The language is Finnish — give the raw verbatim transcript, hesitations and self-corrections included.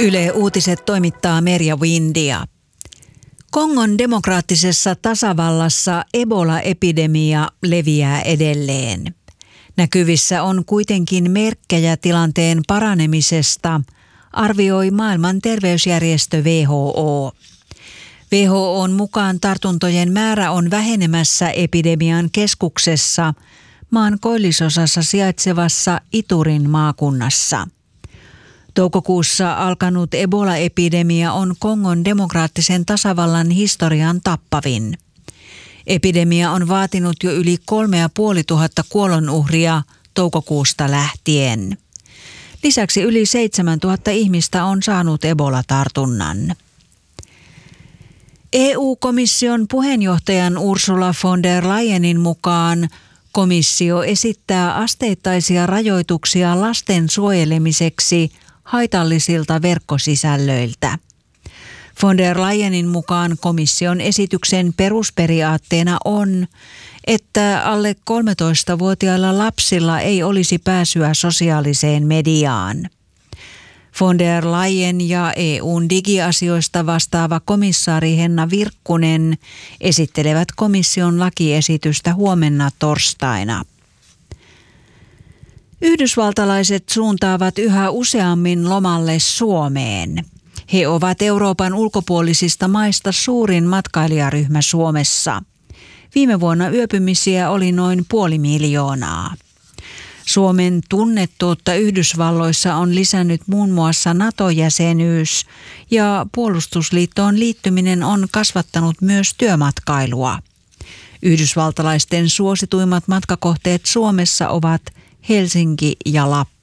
Yle Uutiset toimittaa Merja Windia. Kongon demokraattisessa tasavallassa Ebola-epidemia leviää edelleen. Näkyvissä on kuitenkin merkkejä tilanteen paranemisesta, arvioi maailman terveysjärjestö W H O. W H O:n mukaan tartuntojen määrä on vähenemässä epidemian keskuksessa, maan koillisosassa sijaitsevassa Iturin maakunnassa. Toukokuussa alkanut Ebola-epidemia on Kongon demokraattisen tasavallan historian tappavin. Epidemia on vaatinut jo yli kolme ja puoli tuhatta kuolonuhria toukokuusta lähtien. Lisäksi yli seitsemäntuhatta ihmistä on saanut Ebola-tartunnan. E U-komission puheenjohtajan Ursula von der Leyenin mukaan komissio esittää asteittaisia rajoituksia lasten suojelemiseksi haitallisilta verkkosisällöiltä. Von der Leyenin mukaan komission esityksen perusperiaatteena on, että alle kolmetoistavuotiailla lapsilla ei olisi pääsyä sosiaaliseen mediaan. Von der Leyen ja E U:n digiasioista vastaava komissaari Henna Virkkunen esittelevät komission lakiesitystä huomenna torstaina. Yhdysvaltalaiset suuntaavat yhä useammin lomalle Suomeen. He ovat Euroopan ulkopuolisista maista suurin matkailijaryhmä Suomessa. Viime vuonna yöpymisiä oli noin puoli miljoonaa. Suomen tunnettuutta Yhdysvalloissa on lisännyt muun muassa NATO-jäsenyys ja puolustusliittoon liittyminen on kasvattanut myös työmatkailua. Yhdysvaltalaisten suosituimmat matkakohteet Suomessa ovat Helsinki ja Lappi.